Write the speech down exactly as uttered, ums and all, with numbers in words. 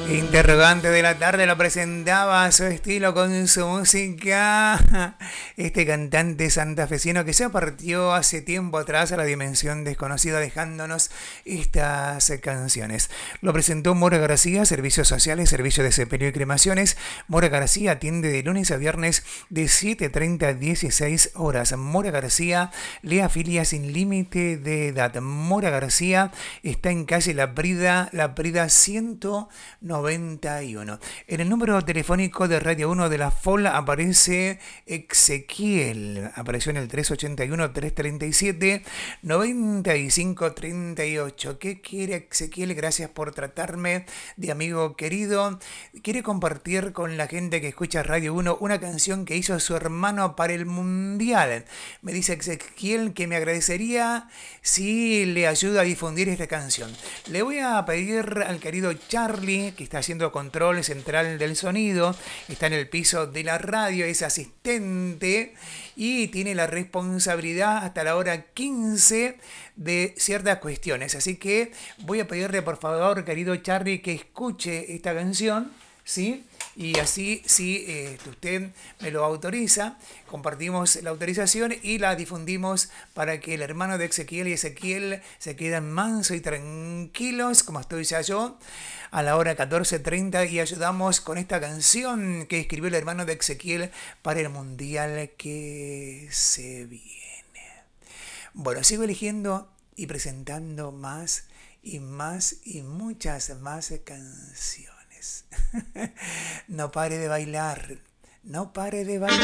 Interrogante de la tarde lo presentaba a su estilo con su música. Este cantante santafesino que se partió hace tiempo atrás a la dimensión desconocida dejándonos estas canciones. Lo presentó Mora García, Servicios Sociales, Servicio de Sepelio y Cremaciones. Mora García atiende de lunes a viernes de siete treinta a dieciséis horas. Mora García le afilia sin límite de edad. Mora García está en calle La Prida, La Prida ciento noventa y uno. En el número telefónico de Radio uno de la F O L aparece Ezequiel. Apareció en el tres ochenta y uno, tres treinta y siete, noventa y cinco treinta y ocho. ¿Qué quiere Ezequiel? Gracias por tratarme de amigo querido. Quiere compartir con la gente que escucha Radio uno una canción que hizo su hermano para el Mundial. Me dice Ezequiel que me agradecería si le ayuda a difundir esta canción. Le voy a pedir al querido Charlie, que está haciendo control central del sonido, está en el piso de la radio, es asistente y tiene la responsabilidad hasta la hora quince de ciertas cuestiones. Así que voy a pedirle por favor, querido Charlie, que escuche esta canción, ¿sí? Y así, si eh, usted me lo autoriza, compartimos la autorización y la difundimos para que el hermano de Ezequiel y Ezequiel se queden mansos y tranquilos, como estoy ya yo, a la hora catorce treinta, y ayudamos con esta canción que escribió el hermano de Ezequiel para el Mundial que se viene. Bueno, sigo eligiendo y presentando más y más y muchas más canciones. No pare de bailar, no pare de bailar.